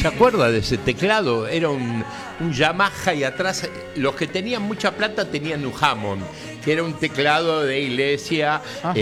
¿Se acuerda de ese teclado? Era un Yamaha y atrás los que tenían mucha plata tenían un Hammond, que era un teclado de iglesia,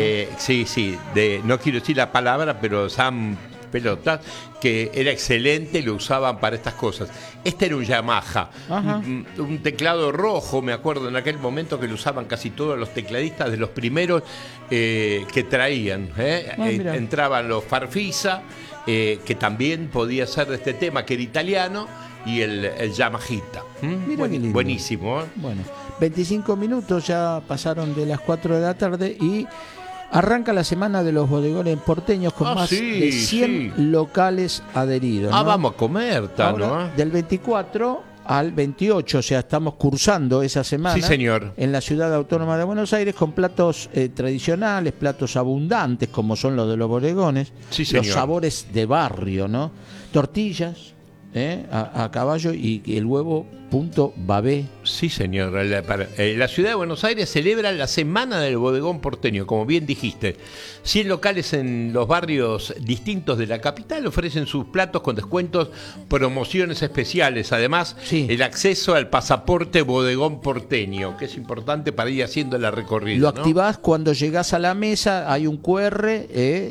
no quiero decir la palabra, pero Sam pelotas, que era excelente y lo usaban para estas cosas. Este era un Yamaha, un teclado rojo, me acuerdo en aquel momento que lo usaban casi todos los tecladistas de los primeros que traían. Entraban los Farfisa, que también podía ser de este tema, que era italiano, y el Yamahita. Buenísimo. Bueno, 25 minutos ya pasaron de las 4 de la tarde y arranca la semana de los bodegones porteños con más de 100 locales adheridos, ¿no? Vamos a comer, Tano. Ahora, del 24 al 28, o sea, estamos cursando esa semana. Sí, señor. En la ciudad autónoma de Buenos Aires con platos tradicionales, platos abundantes como son los de los bodegones, sí, señor. Los sabores de barrio, ¿no? Tortillas a caballo y el huevo punto babé. Sí, señor. La ciudad de Buenos Aires celebra la Semana del Bodegón Porteño, como bien dijiste. 100 locales en los barrios distintos de la capital ofrecen sus platos con descuentos, promociones especiales. Además, el acceso al pasaporte Bodegón Porteño, que es importante para ir haciendo la recorrida. Lo activás cuando llegás a la mesa, hay un QR,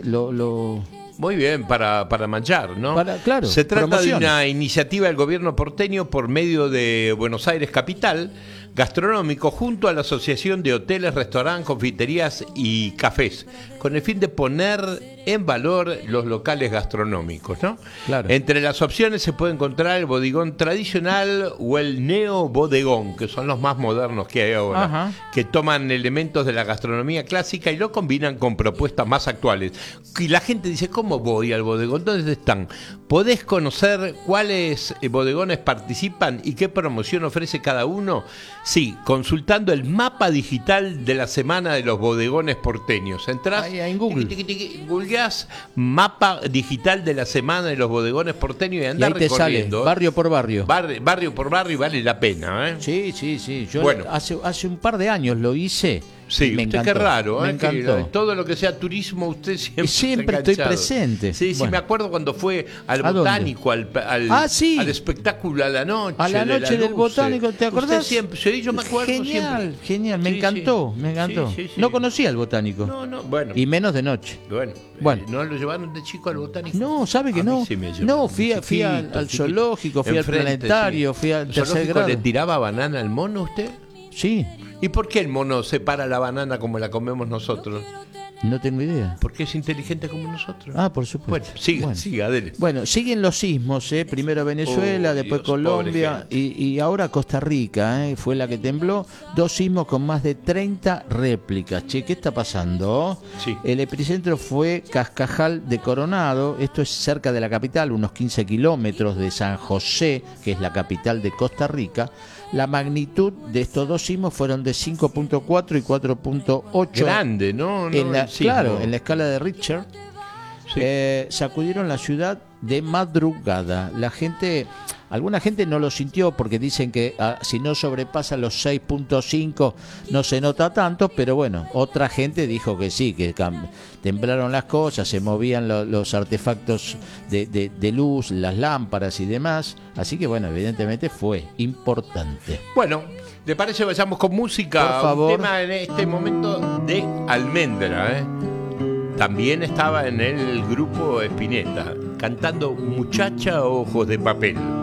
Muy bien, para manchar, ¿no? Claro, se trata promociones. de una iniciativa del gobierno porteño por medio de Buenos Aires Capital, gastronómico, junto a la Asociación de Hoteles, Restaurantes, Confiterías y Cafés, con el fin de poner en valor los locales gastronómicos, ¿no? Claro. Entre las opciones se puede encontrar el bodegón tradicional o el neobodegón, que son los más modernos que hay ahora, que toman elementos de la gastronomía clásica y lo combinan con propuestas más actuales. Y la gente dice, ¿cómo voy al bodegón? ¿Dónde están? ¿Podés conocer cuáles bodegones participan y qué promoción ofrece cada uno? Sí, consultando el mapa digital de la Semana de los Bodegones Porteños. Entrás en Google. Googleás mapa digital de la Semana de los Bodegones Porteños y andás y ahí te recorriendo. Sale, barrio por barrio. Barrio por barrio, y vale la pena, ¿eh? Sí. Yo hace un par de años lo hice. Sí, me usted encantó, qué raro, me encantó. Todo lo que sea turismo, usted siempre estoy presente. Sí, me acuerdo cuando fue al botánico, al espectáculo a la noche. A la noche del botánico, ¿te acordás? Usted siempre, sí, yo me acuerdo genial, me encantó. Sí. No conocía al botánico. No, bueno. Y menos de noche. Bueno. ¿No lo llevaron de chico al botánico? No, ¿sabe que no? Sí me no, fui al zoológico, fui al planetario, fui al tercer grado. ¿Le tiraba banana al mono usted? Sí. ¿Y por qué el mono separa la banana como la comemos nosotros? No tengo idea. Porque es inteligente como nosotros. Por supuesto. Bueno, siga, Adele. Bueno, siguen los sismos, primero Venezuela, después Colombia y ahora Costa Rica, fue la que tembló. 2 sismos con más de 30 réplicas. Che, ¿qué está pasando? Sí. El epicentro fue Cascajal de Coronado, esto es cerca de la capital, unos 15 kilómetros de San José, que es la capital de Costa Rica. La magnitud de estos 2 sismos fueron de 5.4 y 4.8. Grande, ¿no? En la escala de Richter. Sí. Sacudieron la ciudad de madrugada. Alguna gente no lo sintió porque dicen que si no sobrepasa los 6.5 no se nota tanto, pero bueno, otra gente dijo que sí, que temblaron las cosas, se movían los artefactos de luz, las lámparas y demás, así que bueno, evidentemente fue importante. Bueno, ¿le parece vayamos con música? Por favor. Un tema en este momento de Almendra, También estaba en el grupo Spinetta, cantando Muchacha Ojos de Papel.